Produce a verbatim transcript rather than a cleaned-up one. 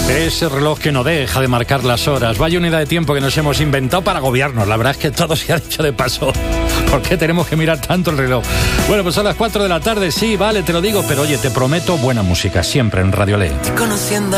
Ese reloj que no deja de marcar las horas. Vaya unidad de tiempo que nos hemos inventado para agobiarnos. La verdad es que todo se ha dicho de paso. ¿Por qué tenemos que mirar tanto el reloj? Bueno, pues son las cuatro de la tarde, sí, vale, te lo digo, pero oye, te prometo buena música siempre en Radio L E.